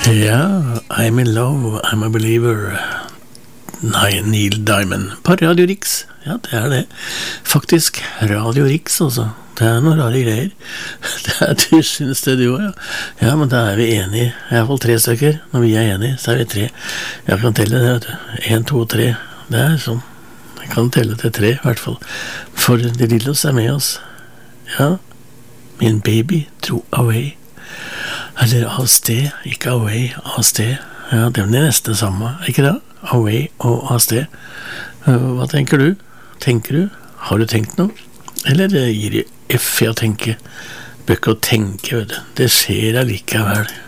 Ja, I'm in love, I'm a believer. Nei, Neil Diamond på Radio Rix. Ja, det er det. Faktisk Radio Rix, altså. Det er noen rare greier. Du synes det du også, ja. Ja, men da er vi enige. I hvert fall 3 stykker. Når vi er enige, så er vi 3. Jeg kan telle det, vet du. 1, 2, 3. Det er sånn. Jeg kan telle til 3, i hvert fall. For de lillos er med oss. Ja, min baby dro away. Eller av sted, ikke away, av sted. Ja, det er det neste samme, ikke det? Away og av sted. Hva tenker du? Tenker du? Har du tenkt noe? Eller gir det F i å tenke? Bør ikke å tenke, vet du. Det skjer allikevel.